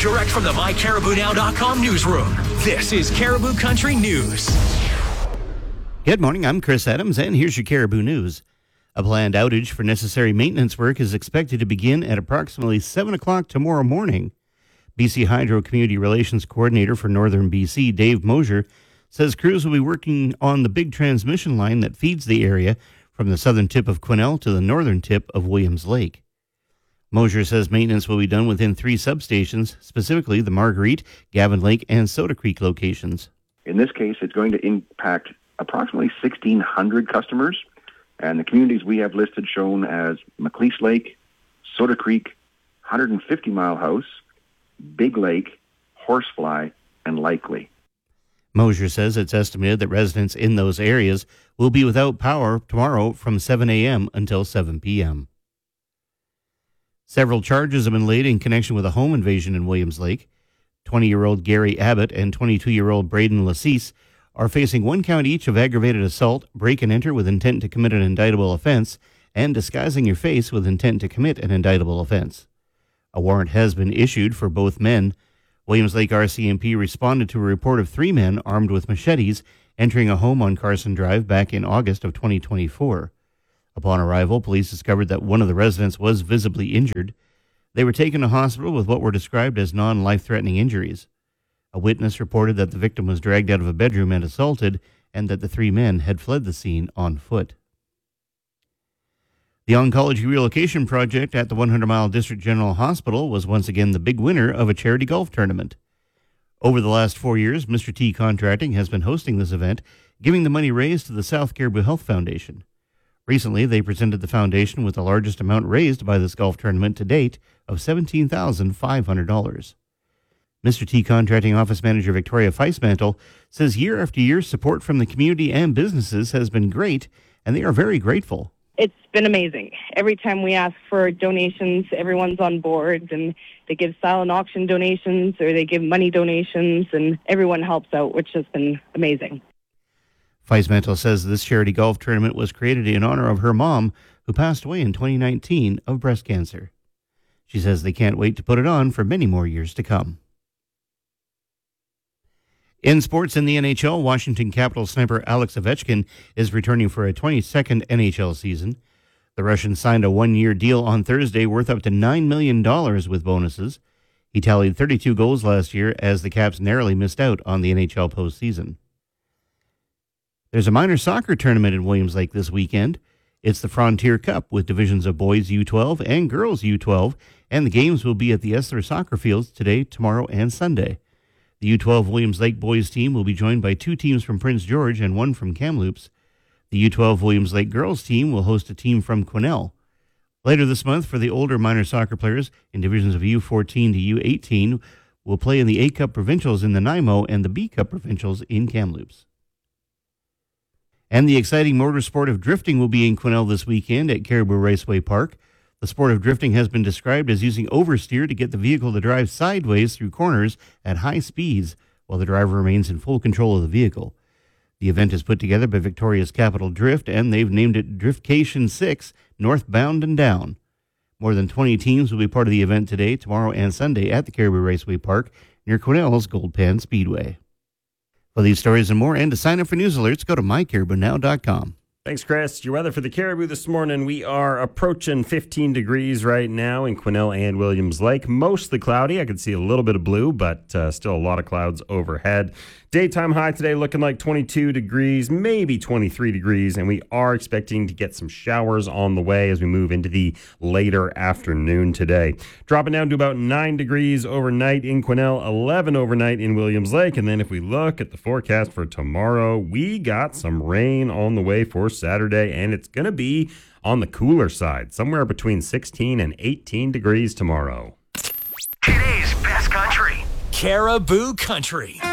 Direct from the MyCaribouNow.com newsroom, this is Caribou Country News. Good morning, I'm Chris Adams, and here's your Caribou News. A planned outage for necessary maintenance work is expected to begin at approximately 7 o'clock tomorrow morning. BC Hydro Community Relations Coordinator for Northern BC, Dave Mosier, says crews will be working on the big transmission line that feeds the area from the southern tip of Quesnel to the northern tip of Williams Lake. Mosier says maintenance will be done within 3 substations, specifically the Marguerite, Gavin Lake, and Soda Creek locations. In this case, it's going to impact approximately 1,600 customers, and the communities we have listed shown as McLeish Lake, Soda Creek, 150 Mile House, Big Lake, Horsefly, and Likely. Mosier says it's estimated that residents in those areas will be without power tomorrow from 7 a.m. until 7 p.m. Several charges have been laid in connection with a home invasion in Williams Lake. 20-year-old Gary Abbott and 22-year-old Braden Lassise are facing 1 count each of aggravated assault, break and enter with intent to commit an indictable offense, and disguising your face with intent to commit an indictable offense. A warrant has been issued for both men. Williams Lake RCMP responded to a report of 3 men armed with machetes entering a home on Carson Drive back in August of 2024. Upon arrival, police discovered that one of the residents was visibly injured. They were taken to hospital with what were described as non-life-threatening injuries. A witness reported that the victim was dragged out of a bedroom and assaulted, and that the 3 men had fled the scene on foot. The Oncology Relocation Project at the 100 Mile District General Hospital was once again the big winner of a charity golf tournament. Over the last 4 years, Mr. T Contracting has been hosting this event, giving the money raised to the South Caribou Health Foundation. Recently, they presented the foundation with the largest amount raised by this golf tournament to date of $17,500. Mr. T Contracting Office Manager Victoria Feismantel says year after year, support from the community and businesses has been great, and they are very grateful. It's been amazing. Every time we ask for donations, everyone's on board, and they give silent auction donations or they give money donations, and everyone helps out, which has been amazing. Feismantel says this charity golf tournament was created in honor of her mom, who passed away in 2019 of breast cancer. She says they can't wait to put it on for many more years to come. In sports in the NHL, Washington Capitals sniper Alex Ovechkin is returning for a 22nd NHL season. The Russian signed a 1-year deal on Thursday worth up to $9 million with bonuses. He tallied 32 goals last year as the Caps narrowly missed out on the NHL postseason. There's a minor soccer tournament in Williams Lake this weekend. It's the Frontier Cup with divisions of boys U12 and girls U12, and the games will be at the Esler Soccer Fields today, tomorrow, and Sunday. The U12 Williams Lake boys team will be joined by 2 teams from Prince George and 1 from Kamloops. The U12 Williams Lake girls team will host a team from Quesnel. Later this month, for the older minor soccer players in divisions of U14 to U18, will play in the A Cup Provincials in Nanaimo and the B Cup Provincials in Kamloops. And the exciting motorsport of drifting will be in Quesnel this weekend at Caribou Raceway Park. The sport of drifting has been described as using oversteer to get the vehicle to drive sideways through corners at high speeds while the driver remains in full control of the vehicle. The event is put together by Victoria's Capital Drift, and they've named it Driftcation 6, Northbound and Down. More than 20 teams will be part of the event today, tomorrow, and Sunday at the Caribou Raceway Park near Quesnel's Gold Pan Speedway. For these stories and more, and to sign up for news alerts, go to mycaribounow.com. Thanks, Chris. Your weather for the Caribou this morning. We are approaching 15 degrees right now in Quesnel and Williams Lake. Mostly cloudy. I can see a little bit of blue, but still a lot of clouds overhead. Daytime high today looking like 22 degrees, maybe 23 degrees, and we are expecting to get some showers on the way as we move into the later afternoon today. Dropping down to about 9 degrees overnight in Quesnel, 11 overnight in Williams Lake, and then if we look at the forecast for tomorrow, we got some rain on the way for Saturday, and it's going to be on the cooler side, somewhere between 16 and 18 degrees tomorrow. Today's best country, Caribou Country.